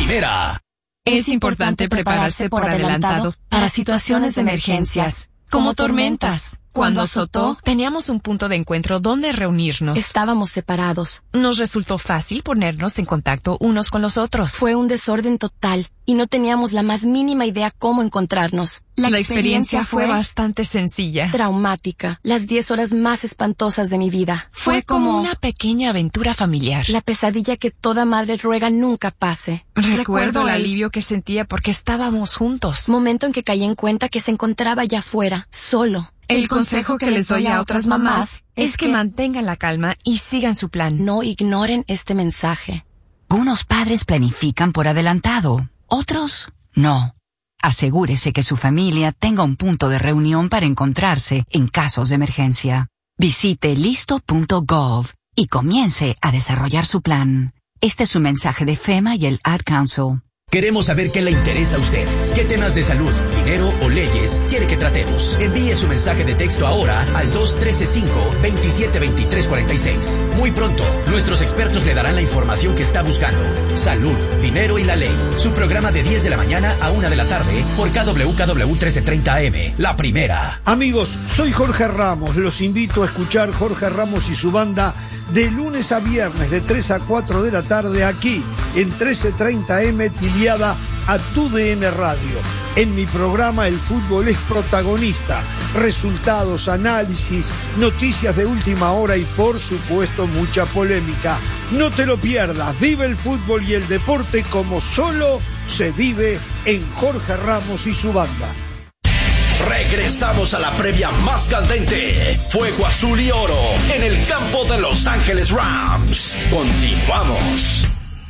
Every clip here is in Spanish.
primera. Es importante prepararse por adelantado para situaciones de emergencias, como tormentas. Cuando azotó, teníamos un punto de encuentro donde reunirnos. Estábamos separados. Nos resultó fácil ponernos en contacto unos con los otros. Fue un desorden total y no teníamos la más mínima idea cómo encontrarnos. La experiencia fue bastante sencilla. Traumática. Las 10 horas más espantosas de mi vida. Fue como una pequeña aventura familiar. La pesadilla que toda madre ruega nunca pase. Recuerdo el alivio que sentía porque estábamos juntos. Momento en que caí en cuenta que se encontraba allá afuera, solo. El consejo que les doy a otras mamás es que mantengan la calma y sigan su plan. No ignoren este mensaje. Unos padres planifican por adelantado, otros no. Asegúrese que su familia tenga un punto de reunión para encontrarse en casos de emergencia. Visite listo.gov y comience a desarrollar su plan. Este es un mensaje de FEMA y el Ad Council. Queremos saber qué le interesa a usted. ¿Qué temas de salud, dinero o leyes quiere que tratemos? Envíe su mensaje de texto ahora al 213-5-272346. Muy pronto, nuestros expertos le darán la información que está buscando. Salud, dinero y la ley. Su programa de 10 de la mañana a 1 de la tarde por KWKW 1330 AM. La primera. Amigos, soy Jorge Ramos. Los invito a escuchar Jorge Ramos y su banda de lunes a viernes de 3 a 4 de la tarde aquí en 1330 AM afiliada a TUDN Radio. En mi programa el fútbol es protagonista. Resultados, análisis, noticias de última hora y por supuesto mucha polémica. No te lo pierdas. Vive el fútbol y el deporte como solo se vive en Jorge Ramos y su banda. Regresamos a la previa más candente. Fuego azul y oro en el campo de Los Ángeles Rams. Continuamos.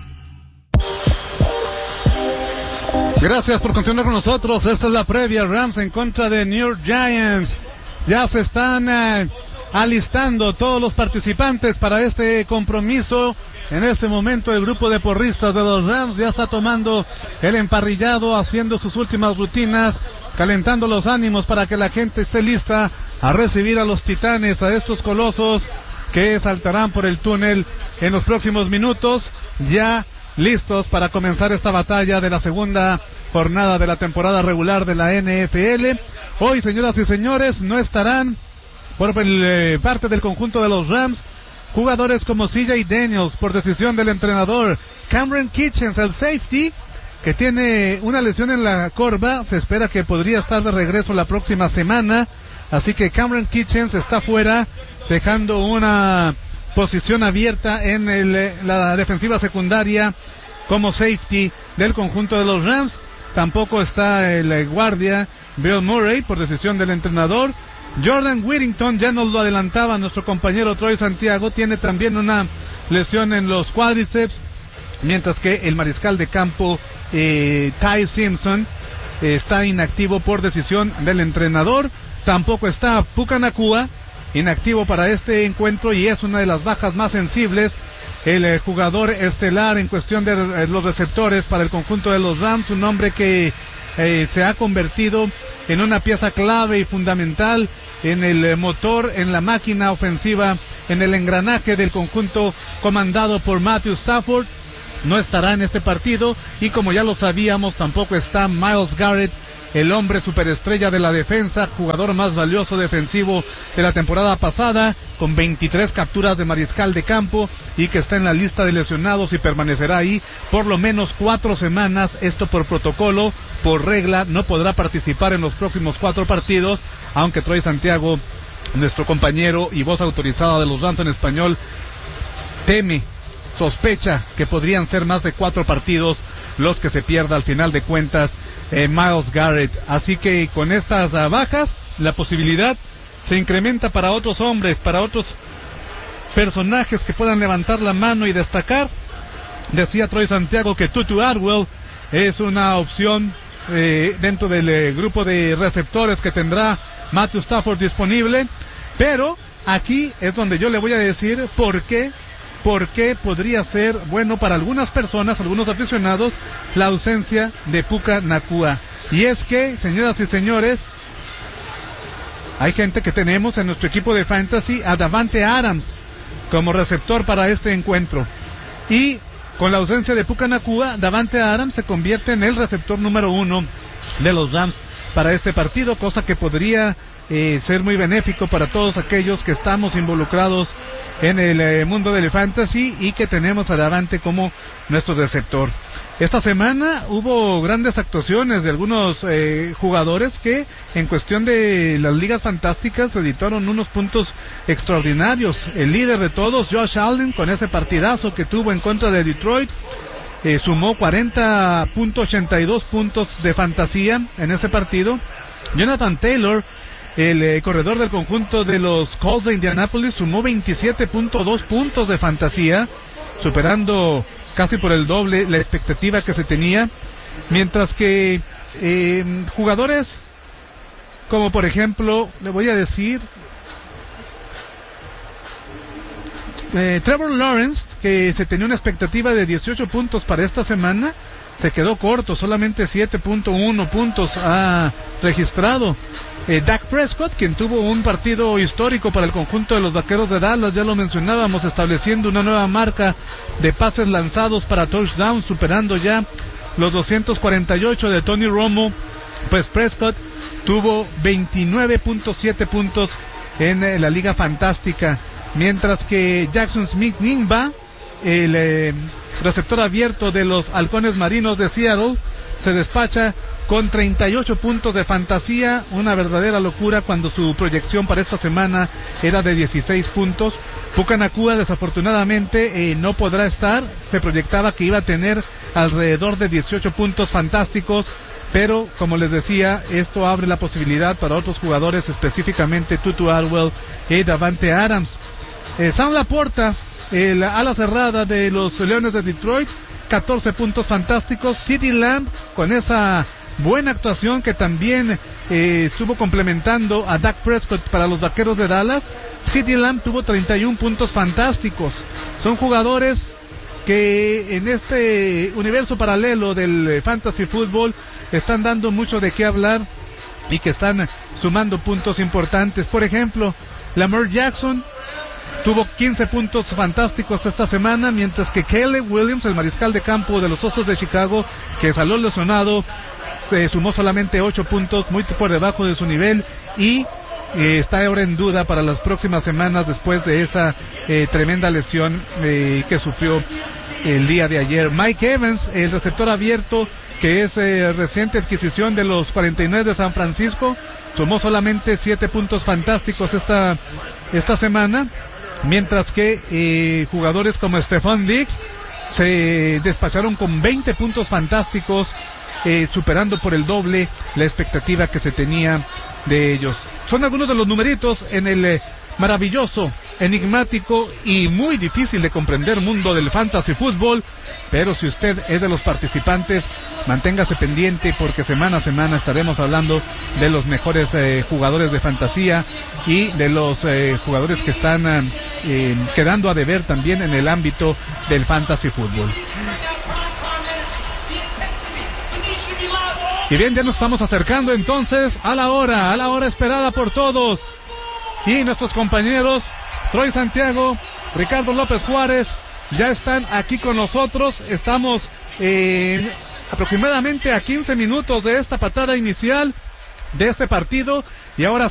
Gracias por continuar con nosotros. Esta es la previa. Rams en contra de New York Giants. Ya se están alistando todos los participantes para este compromiso. En este momento el grupo de porristas de los Rams ya está tomando el emparrillado, haciendo sus últimas rutinas, calentando los ánimos para que la gente esté lista a recibir a los Titanes, a estos colosos que saltarán por el túnel en los próximos minutos, ya listos para comenzar esta batalla de la segunda jornada de la temporada regular de la NFL. Hoy, señoras y señores, no estarán por parte del conjunto de los Rams jugadores como CJ Daniels por decisión del entrenador, Cameron Kitchens, el safety, que tiene una lesión en la corva, se espera que podría estar de regreso la próxima semana, así que Cameron Kitchens está fuera, dejando una posición abierta en la defensiva secundaria como safety del conjunto de los Rams. Tampoco está el guardia Bill Murray por decisión del entrenador. Jordan Whittington, ya nos lo adelantaba nuestro compañero Troy Santiago, tiene también una lesión en los cuádriceps, mientras que el mariscal de campo Ty Simpson está inactivo por decisión del entrenador. Tampoco está Puka Nacua, inactivo para este encuentro, y es una de las bajas más sensibles, el jugador estelar en cuestión de los receptores para el conjunto de los Rams, un hombre que se ha convertido en una pieza clave y fundamental en el motor, en la máquina ofensiva, en el engranaje del conjunto comandado por Matthew Stafford. No estará en este partido, y como ya lo sabíamos, tampoco está Myles Garrett, el hombre superestrella de la defensa, jugador más valioso defensivo de la temporada pasada, con 23 capturas de mariscal de campo, y que está en la lista de lesionados y permanecerá ahí por lo menos 4 semanas. Esto por protocolo, por regla, no podrá participar en los próximos 4 partidos, aunque Troy Santiago, nuestro compañero y voz autorizada de los Rams en español, sospecha que podrían ser más de 4 partidos los que se pierda al final de cuentas Myles Garrett. Así que con estas bajas, la posibilidad se incrementa para otros hombres, para otros personajes que puedan levantar la mano y destacar. Decía Troy Santiago que Tutu Atwell es una opción dentro del grupo de receptores que tendrá Matthew Stafford disponible, pero aquí es donde yo le voy a decir por qué podría ser bueno para algunas personas, algunos aficionados, la ausencia de Puka Nacua. Y es que, señoras y señores, hay gente que tenemos en nuestro equipo de fantasy a Davante Adams como receptor para este encuentro. Y Con la ausencia de Puka Nacua, Davante Adams se convierte en el receptor número 1 de los Rams para este partido, cosa que podría ser muy benéfico para todos aquellos que estamos involucrados en el mundo del fantasy y que tenemos a Davante como nuestro receptor. Esta semana hubo grandes actuaciones de algunos jugadores que en cuestión de las ligas fantásticas editaron unos puntos extraordinarios. El líder de todos, Josh Allen, con ese partidazo que tuvo en contra de Detroit, sumó 40.82 puntos de fantasía en ese partido. Jonathan Taylor, el corredor del conjunto de los Colts de Indianapolis, sumó 27.2 puntos de fantasía, superando casi por el doble la expectativa que se tenía, mientras que jugadores como por ejemplo, le voy a decir, Trevor Lawrence, que se tenía una expectativa de 18 puntos para esta semana, se quedó corto, solamente 7.1 puntos ha registrado. Dak Prescott, quien tuvo un partido histórico para el conjunto de los Vaqueros de Dallas, ya lo mencionábamos, estableciendo una nueva marca de pases lanzados para touchdown, superando ya los 248 de Tony Romo. Pues Prescott tuvo 29.7 puntos en la Liga Fantástica, mientras que Jackson Smith-Njigba, el receptor abierto de los Halcones Marinos de Seattle, se despacha con 38 puntos de fantasía, una verdadera locura cuando su proyección para esta semana era de 16 puntos. Puka Nacua desafortunadamente no podrá estar, se proyectaba que iba a tener alrededor de 18 puntos fantásticos, pero como les decía, esto abre la posibilidad para otros jugadores, específicamente Tutu Atwell y Davante Adams. Sam Laporta, el ala cerrada de los Leones de Detroit, 14 puntos fantásticos. CeeDee Lamb, con esa buena actuación que también estuvo complementando a Dak Prescott para los Vaqueros de Dallas, CeeDee Lamb tuvo 31 puntos fantásticos. Son jugadores que en este universo paralelo del fantasy fútbol están dando mucho de qué hablar y que están sumando puntos importantes. Por ejemplo, Lamar Jackson tuvo 15 puntos fantásticos esta semana, mientras que Caleb Williams, el mariscal de campo de los Osos de Chicago, que salió lesionado, sumó solamente 8 puntos, muy por debajo de su nivel, y está ahora en duda para las próximas semanas después de esa tremenda lesión que sufrió el día de ayer. Mike Evans, el receptor abierto, que es reciente adquisición de los 49 de San Francisco, sumó solamente 7 puntos fantásticos esta semana, mientras que jugadores como Stephon Diggs se despacharon con 20 puntos fantásticos, superando por el doble la expectativa que se tenía de ellos. Son algunos de los numeritos en el maravilloso, enigmático y muy difícil de comprender mundo del fantasy fútbol, pero si usted es de los participantes, manténgase pendiente porque semana a semana estaremos hablando de los mejores jugadores de fantasía y de los jugadores que están quedando a deber también en el ámbito del fantasy fútbol. Y bien, ya nos estamos acercando entonces a la hora esperada por todos. Y nuestros compañeros Troy Santiago, Ricardo López Juárez, ya están aquí con nosotros. Estamos aproximadamente a 15 minutos de esta patada inicial de este partido. Y ahora